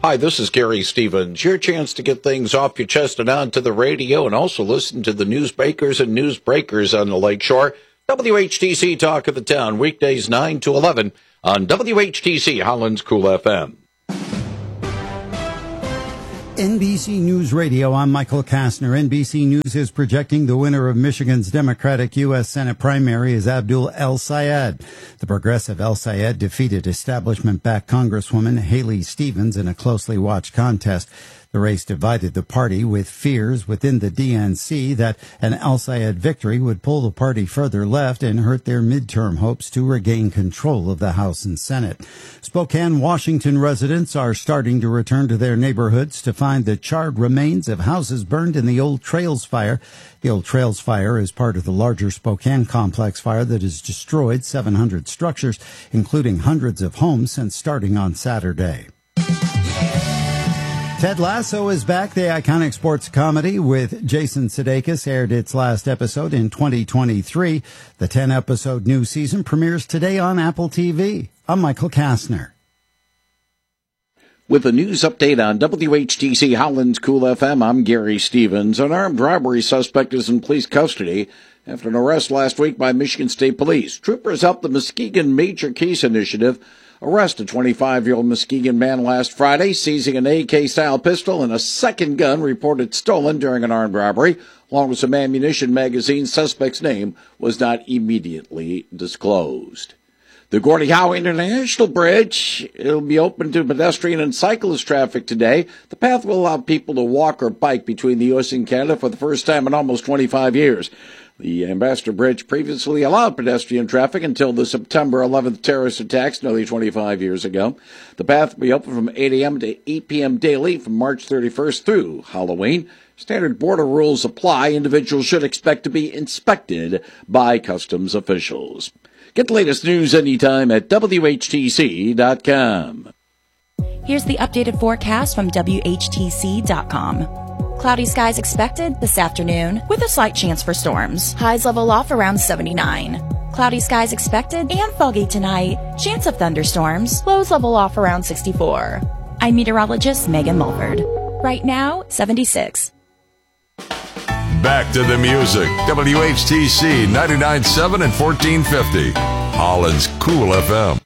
Hi, this is Gary Stevens. Your chance to get things off your chest and onto the radio, and also listen to the newsmakers and newsbreakers on the Lakeshore. WHTC Talk of the Town, weekdays 9 to 11 on WHTC Holland's Cool FM. NBC News Radio, I'm Michael Kastner. NBC News is projecting the winner of Michigan's Democratic U.S. Senate primary is Abdul El-Sayed. The progressive El-Sayed defeated establishment-backed Congresswoman Haley Stevens in a closely watched contest. The race divided the party, with fears within the DNC that an El-Sayed victory would pull the party further left and hurt their midterm hopes to regain control of the House and Senate. Spokane, Washington residents are starting to return to their neighborhoods to find the charred remains of houses burned in the Old Trails fire. The Old Trails fire is part of the larger Spokane complex fire that has destroyed 700 structures, including hundreds of homes, since starting on Saturday. Ted Lasso is back. The iconic sports comedy with Jason Sudeikis aired its last episode in 2023. The 10-episode new season premieres today on Apple TV. I'm Michael Kastner. With a news update on WHTC Holland's Cool FM, I'm Gary Stevens. An armed robbery suspect is in police custody after an arrest last week by Michigan State Police. Troopers helped the Muskegon Major Case Initiative arrest a 25-year-old Muskegon man last Friday, seizing an AK-style pistol and a second gun reported stolen during an armed robbery, along with some ammunition magazines. Suspect's name was not immediately disclosed. The Gordie Howe International Bridge, it'll be open to pedestrian and cyclist traffic today. The path will allow people to walk or bike between the U.S. and Canada for the first time in almost 25 years. The Ambassador Bridge previously allowed pedestrian traffic until the September 11th terrorist attacks nearly 25 years ago. The path will be open from 8 a.m. to 8 p.m. daily from March 31st through Halloween. Standard border rules apply. Individuals should expect to be inspected by customs officials. Get the latest news anytime at WHTC.com. Here's the updated forecast from WHTC.com. Cloudy skies expected this afternoon with a slight chance for storms. Highs level off around 79. Cloudy skies expected and foggy tonight. Chance of thunderstorms. Lows level off around 64. I'm meteorologist Megan Mulford. Right now, 76. Back to the music. WHTC 99.7 and 1450. Holland's Cool FM.